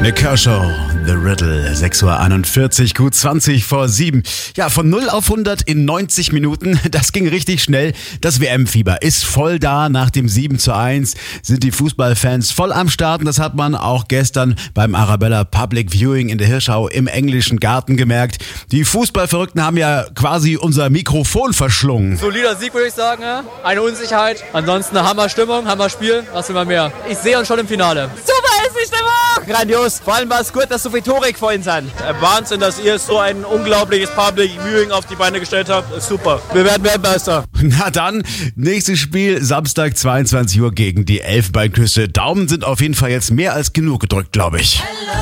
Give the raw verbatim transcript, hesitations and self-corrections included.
Nick Kershaw, The Riddle, sechs Uhr einundvierzig, gut zwanzig vor sieben. Ja, von null auf hundert in neunzig Minuten, das ging richtig schnell. Das W M-Fieber ist voll da. Nach dem sieben zu eins sind die Fußballfans voll am Start. Und das hat man auch gestern beim Arabella Public Viewing in der Hirschau im englischen Garten gemerkt. Die Fußballverrückten haben ja quasi unser Mikrofon verschlungen. Solider Sieg, würde ich sagen. Ja? Eine Unsicherheit. Ansonsten eine Hammer-Stimmung, Hammer-Spiel. Was will man mehr? Ich sehe uns schon im Finale. Super ist die Stimmung! Grandios. Vor allem war es gut, dass so viele Tore vorhin sind. Wahnsinn, dass ihr so ein unglaubliches Public Viewing auf die Beine gestellt habt. Super. Wir werden Weltmeister. Na dann, nächstes Spiel Samstag zweiundzwanzig Uhr gegen die Elfenbeinküste. Daumen sind auf jeden Fall jetzt mehr als genug gedrückt, glaube ich.